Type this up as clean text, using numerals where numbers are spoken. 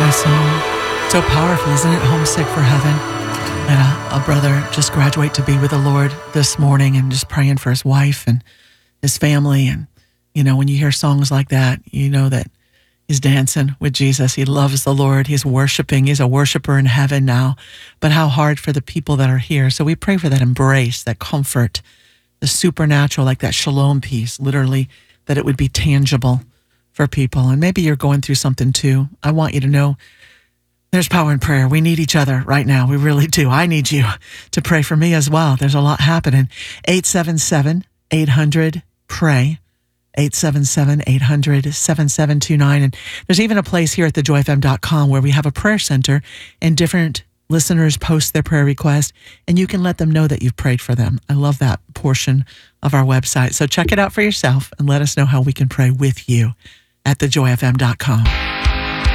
that song. So powerful, isn't it? Homesick for Heaven. And a brother just graduate to be with the Lord this morning and just praying for his wife and his family. And, you know, when you hear songs like that, you know that he's dancing with Jesus. He loves the Lord. He's worshiping. He's a worshiper in heaven now. But how hard for the people that are here. So we pray for that embrace, that comfort, the supernatural, like that shalom peace, literally, that it would be tangible for people. And maybe you're going through something too. I want you to know there's power in prayer. We need each other right now. We really do. I need you to pray for me as well. There's a lot happening. 877-800-PRAY. 877-800-7729. And there's even a place here at thejoyfm.com where we have a prayer center and different listeners post their prayer request and you can let them know that you've prayed for them. I love that portion of our website. So check it out for yourself and let us know how we can pray with you at thejoyfm.com.